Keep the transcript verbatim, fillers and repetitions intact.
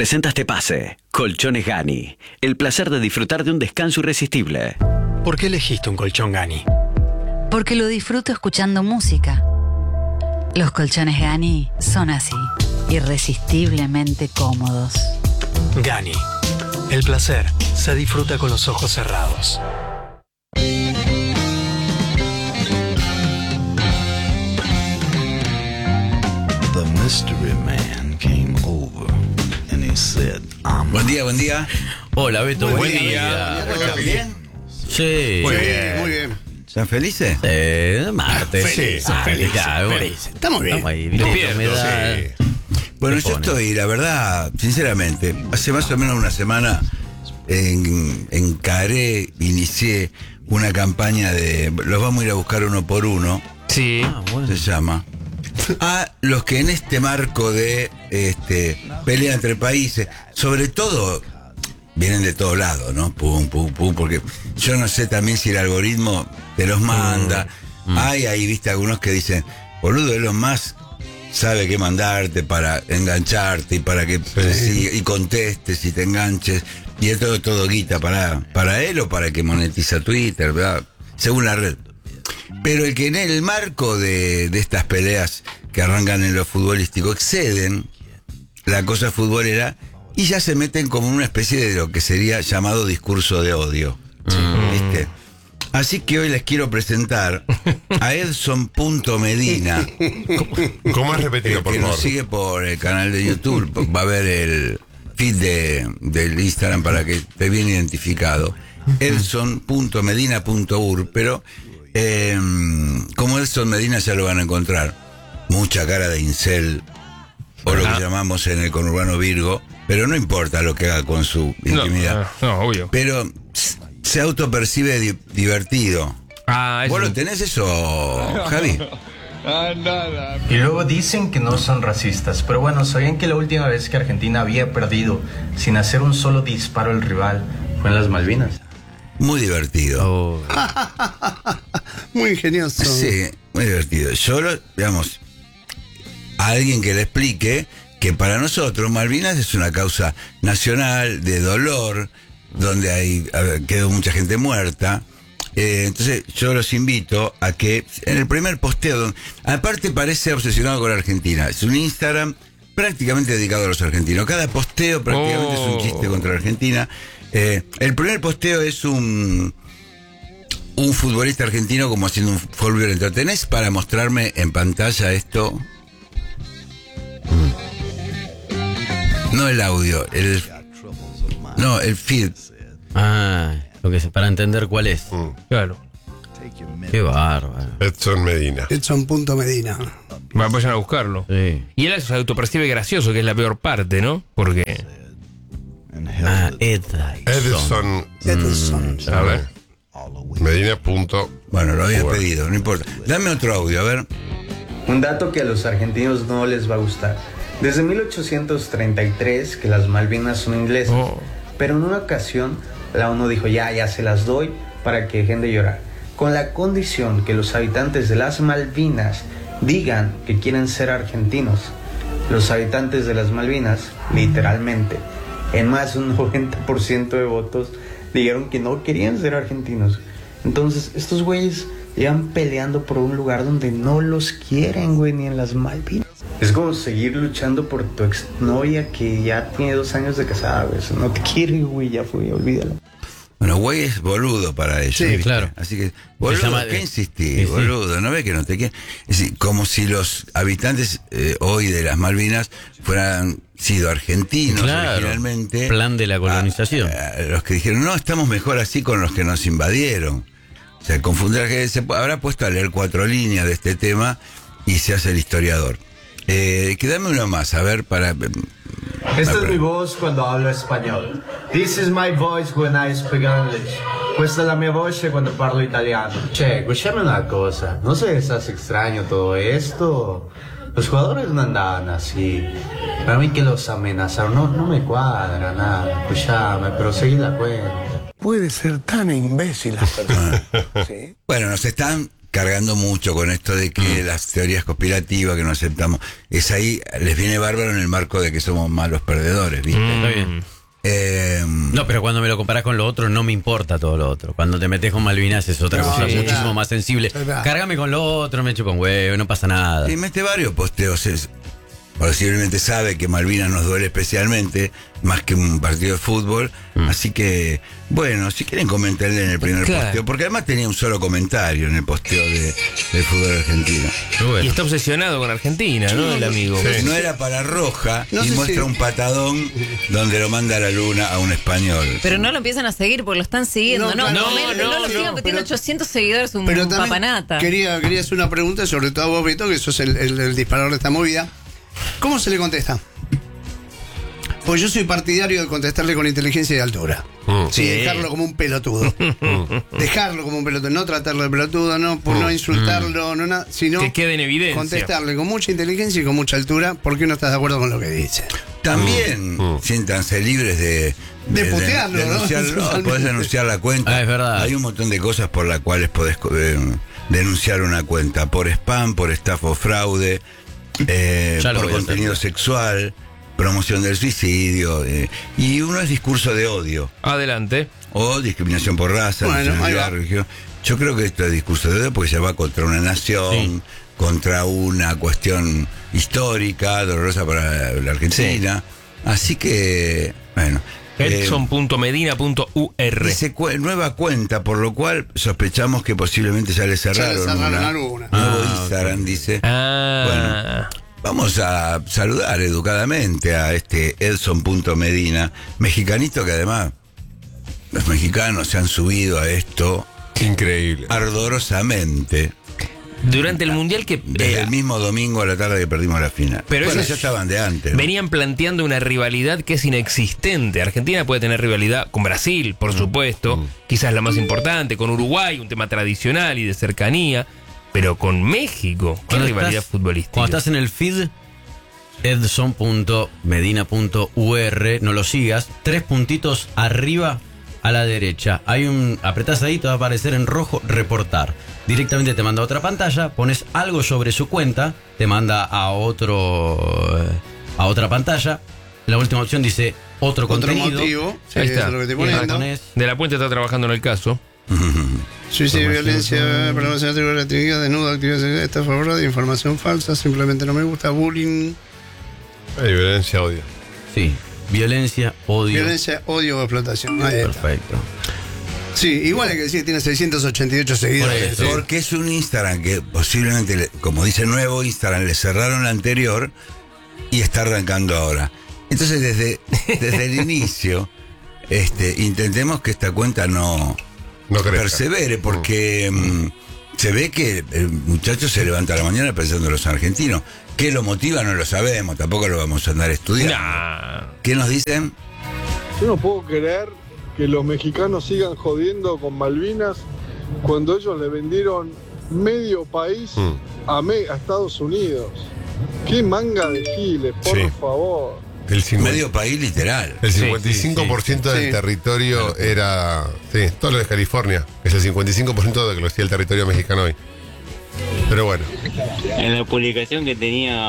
presenta este pase. Colchones Gani. El placer de disfrutar de un descanso irresistible. ¿Por qué elegiste un colchón Gani? Porque lo disfruto escuchando música. Los colchones Gani son así, irresistiblemente cómodos. Gani. El placer se disfruta con los ojos cerrados. The mystery man came over and he said, I'm Buen día, buen día. Hola, Beto. Buen Buen día. día. ¿Están bien? Sí. Muy Sí. bien, muy bien. ¿Están felices? Eh, martes. Felices, Ah, felices, ya, bueno. felices. Estamos bien. Estamos ahí, ¿viste? Despiertos, Humedad. sí. Bueno, yo pone? estoy, la verdad, sinceramente, hace más o menos una semana en, encaré, inicié una campaña de los vamos a ir a buscar uno por uno. Sí. Ah, bueno. Se llama. A los que en este marco de este pelea entre países, sobre todo vienen de todos lados, ¿no? Pum, pum, pum, porque yo no sé también si el algoritmo te los manda. Mm. Hay ahí, viste, algunos que dicen, boludo, Elon Musk sabe qué mandarte para engancharte y para que sí, y contestes y te enganches. Y es todo, todo guita para, para él o para que monetiza Twitter, ¿verdad? Según la red. Pero el que en el marco de, de estas peleas que arrancan en lo futbolístico exceden la cosa futbolera y ya se meten como en una especie de lo que sería llamado discurso de odio. ¿Viste? Así que hoy les quiero presentar a Edson Punto Medina. ¿Cómo has repetido, El por que favor? nos sigue por el canal de YouTube va a ver el feed de, del Instagram para que esté bien identificado. Edson Punto Medina Punto ur, pero eh, como Edson Medina ya lo van a encontrar. Mucha cara de incel, o lo que llamamos en el conurbano Virgo, pero no importa lo que haga con su intimidad. No, no, obvio. Pero se autopercibe di- divertido. Ah, ¿Vos eso. lo tenés eso, Javi? Y luego dicen que no son racistas, pero bueno, ¿sabían que la última vez que Argentina había perdido sin hacer un solo disparo al rival fue en las Malvinas? Muy divertido. Oh. Muy ingenioso. Sí, muy divertido. Yo, lo, digamos, a alguien que le explique que para nosotros Malvinas es una causa nacional de dolor, donde hay a ver, quedó mucha gente muerta. Eh, entonces yo los invito a que en el primer posteo, donde, aparte parece obsesionado con Argentina, es un Instagram prácticamente dedicado a los argentinos. Cada posteo prácticamente Oh. es un chiste contra Argentina. Eh, el primer posteo es un un futbolista argentino como haciendo un fútbol violento. ¿Tenés para mostrarme en pantalla esto? No el audio, el no, el feed. Ah, lo que es, para entender cuál es. Claro. Qué bárbaro. Edson Medina. Edson Punto Medina. Va- Vayan a buscarlo. Sí. Y él se autopercibe gracioso, que es la peor parte, ¿no? Porque. Ah, Ed. Edson Edson. A ver. Medina. Punto Bueno, lo había Bueno. pedido, no importa. Dame otro audio, a ver. Un dato que a los argentinos no les va a gustar. Desde mil ochocientos treinta y tres que las Malvinas son inglesas, Oh. pero en una ocasión la ONU dijo ya, ya se las doy para que dejen de llorar, con la condición que los habitantes de las Malvinas digan que quieren ser argentinos. Los habitantes de las Malvinas, literalmente, en más de un noventa por ciento de votos, dijeron que no querían ser argentinos. Entonces, estos güeyes llevan peleando por un lugar donde no los quieren, güey, ni en las Malvinas. Es como seguir luchando por tu exnovia que ya tiene dos años de casada, güey. Eso no te quiere, güey, ya fue, olvídalo. Bueno, güey es boludo para ellos. Sí, ¿viste? claro. Así que, boludo, llama- ¿qué insistís, Sí, sí. boludo? ¿No ves que no te quieren? Es decir, como si los habitantes eh, hoy de las Malvinas fueran sido argentinos Claro. originalmente. Plan de la colonización. A- a los que dijeron, no, estamos mejor así con los que nos invadieron. O sea, confundir que se habrá puesto a leer cuatro líneas de este tema y se hace el historiador. Eh, que dame uno más, a ver, para... Esta es mi voz cuando hablo español. This is my voice when I speak English. Questa è la mia voce cuando parlo italiano. Che, escúchame una cosa. ¿No se les hace extraño todo esto? Los jugadores no andaban así. Para mí que los amenazaron. No, no me cuadra nada. Escúchame, pero seguí la cuenta. Puede ser tan imbécil la persona. ¿Sí? Bueno, nos están cargando mucho con esto de que Mm. las teorías conspirativas que no aceptamos, es ahí, les viene bárbaro en el marco de que somos malos perdedores, ¿viste? Está bien. Eh, No, pero cuando me lo comparás con lo otro, no me importa todo lo otro. Cuando te metes con Malvinas es otra No, cosa sí, muchísimo claro. más sensible. Es verdad. Cárgame con lo otro, me chupa un huevo, no pasa nada. y mete varios posteos. Es, posiblemente sabe que Malvinas nos duele especialmente, más que un partido de fútbol. Mm. Así que, bueno, si quieren comentarle en el primer Claro. posteo, porque además tenía un solo comentario en el posteo de, del fútbol argentino. Pero bueno. Y está obsesionado con Argentina, ¿no? El amigo. Sí. No era para Roja No y sé muestra si- un patadón donde lo manda a la luna a un español. Pero no lo empiezan a seguir porque lo están siguiendo. No, No, no, no, no, no, lo no, sigan, que tiene pero- ochocientos seguidores, un Pero también papanata. quería, quería hacer una pregunta, sobre todo a vos, Beto, que sos el, el- el disparador de esta movida. ¿Cómo se le contesta? Pues yo soy partidario de contestarle con inteligencia y altura. Mm. Sí, dejarlo como un pelotudo. Dejarlo como un pelotudo, no tratarlo de pelotudo, no, por no insultarlo, no nada, sino Que quede en evidencia. contestarle con mucha inteligencia y con mucha altura porque uno está de acuerdo con lo que dice. También Mm. siéntanse libres de, De putearlo, ¿no? denunciarlo. Totalmente. Podés denunciar la cuenta. Ah, es verdad. Hay un montón de cosas por las cuales podés eh, denunciar una cuenta. Por spam, por estafa o fraude, eh, Ya lo por voy a hacer. contenido sexual, promoción del suicidio. eh, y uno es discurso de odio. Adelante. O discriminación por raza, Bueno, nacionalidad, ahí va. religión. Yo creo que esto es discurso de odio porque se va contra una nación, Sí. contra una cuestión histórica, dolorosa para la Argentina. Así que, bueno. eh, Edson punto medina punto u r. dice cu- nueva cuenta, por lo cual sospechamos que posiblemente ya le cerraron, cerraron una. alguna. Nuevo Ah, Instagram, dice. Ah. Vamos a saludar educadamente a este Edson punto medina, mexicanito que además los mexicanos se han subido a esto Increíble. ardorosamente. Durante el mundial que Desde eh, el mismo domingo a la tarde que perdimos la final. Pero bueno, eso ya es- estaban de antes. ¿no? venían planteando una rivalidad que es inexistente. Argentina puede tener rivalidad con Brasil, por supuesto, quizás la más importante, con Uruguay, un tema tradicional y de cercanía, pero con México, ¿qué Cuando rivalidad estás- futbolística? Cuando estás en el feed, edson punto medina punto u r, no lo sigas, tres puntitos arriba a la derecha. Hay un, apretás ahí, te va a aparecer en rojo, reportar. Directamente te manda a otra pantalla, pones algo sobre su cuenta, te manda a otro, eh, a otra pantalla. La última opción dice otro, Otro contenido. motivo, sí, Ahí eso está. es lo que estoy Y ahí poniendo. pones- De la Puente está trabajando en el caso. Suicidio, violencia, programación de actividad, desnudo, actividad sexual, estafa, fraude, información falsa, simplemente no me gusta, bullying, Hay violencia, odio. Sí, violencia, odio. violencia, odio o explotación. Ahí está. Perfecto. Sí, igual hay que decir que tiene seiscientos ochenta y ocho seguidores. Por eso. Porque es un Instagram que posiblemente, le- como dice nuevo Instagram, le cerraron la anterior y está arrancando ahora. Entonces, desde, desde el inicio, este, intentemos que esta cuenta no, No crezca. persevere, porque mm, se ve que el muchacho se levanta a la mañana pensando en los argentinos. ¿Qué lo motiva? No lo sabemos, tampoco lo vamos a andar estudiando. Nah. ¿Qué nos dicen? Yo no puedo creer que los mexicanos sigan jodiendo con Malvinas cuando ellos le vendieron medio país Mm. a, me- a Estados Unidos. ¡Qué manga de giles, por Sí. favor! El, cincu- Medio país literal. el Sí, cincuenta y cinco por ciento sí, sí. del Sí. territorio era. Sí, todo lo de California. Es el cincuenta y cinco por ciento de lo que es el territorio mexicano hoy. Pero bueno. En la publicación que tenía